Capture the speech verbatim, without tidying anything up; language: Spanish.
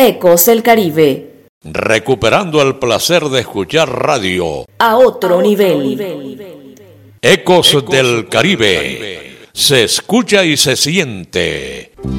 Ecos del Caribe. Recuperando el placer de escuchar radio a otro nivel. Ecos del Caribe. Se escucha y se siente.